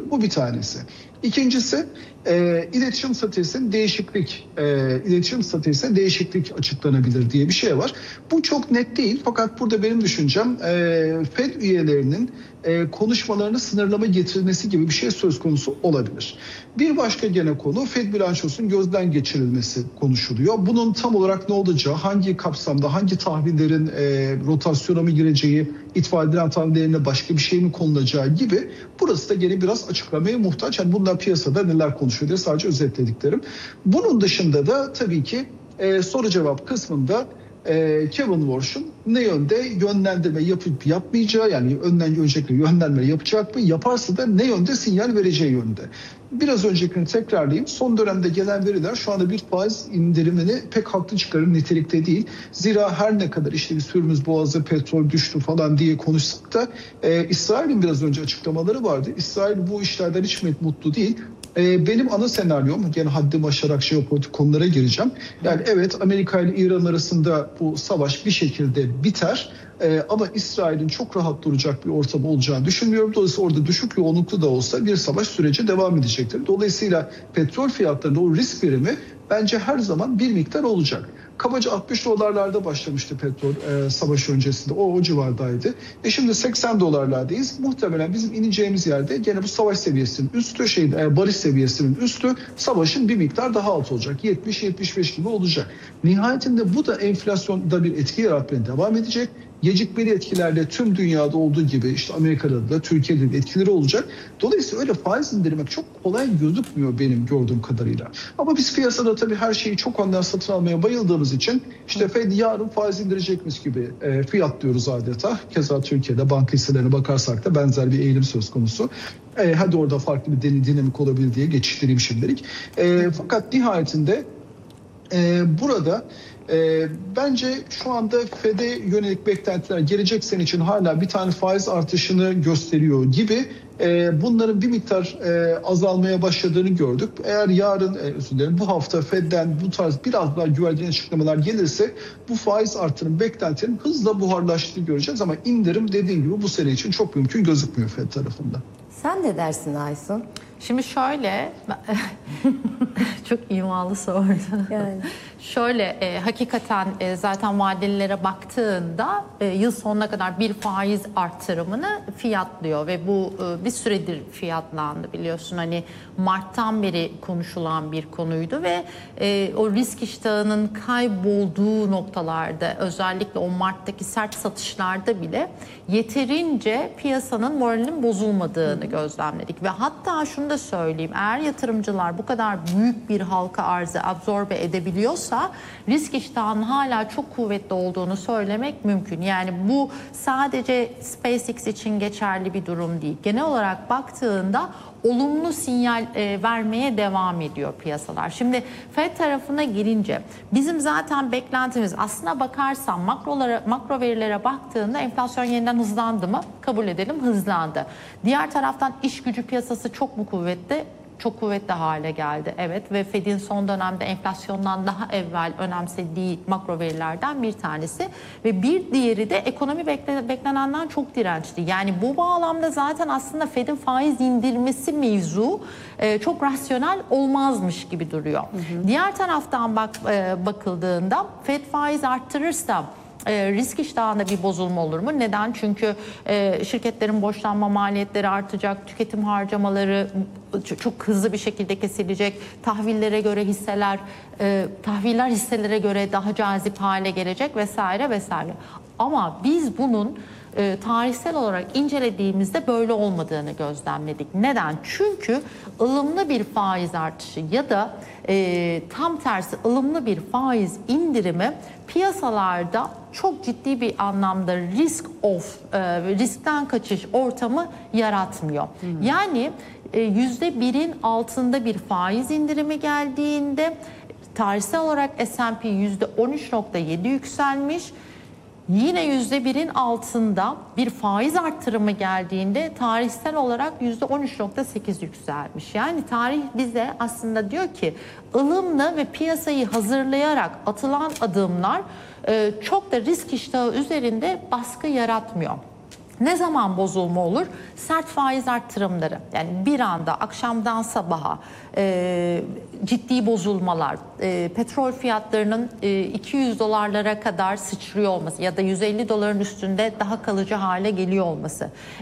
düşünüyorum. Bu bir tanesi. İkincisi iletişim stratejisinde değişiklik açıklanabilir diye bir şey var. Bu çok net değil fakat burada benim düşüncem Fed üyelerinin konuşmalarını sınırlama getirilmesi gibi bir şey söz konusu olabilir. Bir başka gene konu Fed bilançosunun gözden geçirilmesi konuşuluyor. Bunun tam olarak ne olacağı, hangi kapsamda, hangi tahvillerin rotasyona mı gireceği, ithal edilen tahvillerine başka bir şey mi konulacağı gibi burası da gene biraz açıklamaya muhtaç. Yani bunlar piyasada neler konuşuyor diye sadece özetlediklerim. Bunun dışında da tabii ki soru cevap kısmında Kevin Warsh'un ne yönde yönlendirme yapıp yapmayacağı, yani öncelikle yönlendirme yapacak mı, yaparsa da ne yönde sinyal vereceği yönde. Biraz öncekini tekrarlayayım. Son dönemde gelen veriler şu anda bir faiz indirimini pek haklı çıkarır nitelikte değil. Zira her ne kadar işte bir Hürmüz Boğazı petrol düştü falan diye konuşsak da İsrail'in biraz önce açıklamaları vardı. İsrail bu işlerden hiç mutlu değil. Benim ana senaryom, gene haddim aşarak jeopolitik konulara gireceğim. Yani evet, Amerika ile İran arasında bu savaş bir şekilde biter. Ama İsrail'in çok rahat duracak bir ortam olacağını düşünmüyorum. Dolayısıyla orada düşük yoğunluklu da olsa bir savaş süreci devam edecektir. Dolayısıyla petrol fiyatlarında o risk birimi bence her zaman bir miktar olacak. Kabaca $60'larda başlamıştı petrol savaş öncesinde. O civardaydı. Şimdi $80'lardayız. Muhtemelen bizim ineceğimiz yerde gene bu savaş seviyesinin üstü, barış seviyesinin üstü, savaşın bir miktar daha alt olacak. 70-75 gibi olacak. Nihayetinde bu da enflasyonda bir etki yaratmaya devam edecek. Gecikmeli etkilerle tüm dünyada olduğu gibi işte Amerika'da da Türkiye'de de etkileri olacak. Dolayısıyla öyle faiz indirmek çok kolay gözükmüyor benim gördüğüm kadarıyla. Ama biz piyasada tabii her şeyi çok önden satın almaya bayıldığımız için işte Fed yarın faiz indirecekmiş gibi fiyatlıyoruz adeta. Keza Türkiye'de banka hisselerine bakarsak da benzer bir eğilim söz konusu. Hadi orada farklı bir dinamik olabilir diye geçiştireyim şimdilik. Fakat nihayetinde burada bence şu anda Fed'e yönelik beklentiler gelecek sene için hala bir tane faiz artışını gösteriyor gibi. Bunların bir miktar azalmaya başladığını gördük. Eğer yarın, bu hafta Fed'den bu tarz biraz daha güvenli açıklamalar gelirse bu faiz artırım beklentilerinin hızla buharlaştığını göreceğiz. Ama indirim dediğim gibi bu sene için çok mümkün gözükmüyor Fed tarafından. Sen ne dersin Aysun? Şimdi şöyle, çok imalı sordu. Yani. Şöyle, hakikaten zaten vadelilere baktığında yıl sonuna kadar bir faiz artırımını fiyatlıyor ve bu bir süredir fiyatlandı, biliyorsun. Hani Mart'tan beri konuşulan bir konuydu ve o risk iştahının kaybolduğu noktalarda, özellikle o Mart'taki sert satışlarda bile yeterince piyasanın moralinin bozulmadığını gözlemledik. Ve hatta şunu da söyleyeyim, eğer yatırımcılar bu kadar büyük bir halka arzı absorbe edebiliyorsa risk iştahının hala çok kuvvetli olduğunu söylemek mümkün. Yani bu sadece SpaceX için geçerli bir durum değil. Genel olarak baktığında olumlu sinyal vermeye devam ediyor piyasalar. Şimdi Fed tarafına gelince bizim zaten beklentimiz, aslına bakarsan makro verilere baktığında enflasyon yeniden hızlandı mı? Kabul edelim, hızlandı. Diğer taraftan iş gücü piyasası çok mu kuvvetli? Çok kuvvetli hale geldi. Evet, ve Fed'in son dönemde enflasyondan daha evvel önemsediği makro verilerden bir tanesi ve bir diğeri de ekonomi beklenenden çok dirençli. Yani bu bağlamda zaten aslında Fed'in faiz indirmesi mevzu çok rasyonel olmazmış gibi duruyor. Diğer taraftan bakıldığında Fed faiz arttırırsa risk iştahında bir bozulma olur mu? Neden? Çünkü şirketlerin borçlanma maliyetleri artacak, tüketim harcamaları çok hızlı bir şekilde kesilecek, tahvillere göre tahviller hisselere göre daha cazip hale gelecek vesaire vesaire. Ama biz bunun tarihsel olarak incelediğimizde böyle olmadığını gözlemledik. Neden? Çünkü ılımlı bir faiz artışı ya da tam tersi ılımlı bir faiz indirimi piyasalarda çok ciddi bir anlamda riskten kaçış ortamı yaratmıyor. Yani %1'in altında bir faiz indirimi geldiğinde tarihsel olarak S&P %13.7 yükselmiş. Yine %1'in altında bir faiz artırımı geldiğinde tarihsel olarak %13.8 yükselmiş. Yani tarih bize aslında diyor ki ılımlı ve piyasayı hazırlayarak atılan adımlar çok da risk iştahı üzerinde baskı yaratmıyor. Ne zaman bozulma olur? Sert faiz arttırımları. Yani bir anda akşamdan sabaha ciddi bozulmalar, petrol fiyatlarının 200 dolarlara kadar sıçrıyor olması ya da 150 doların üstünde daha kalıcı hale geliyor olması.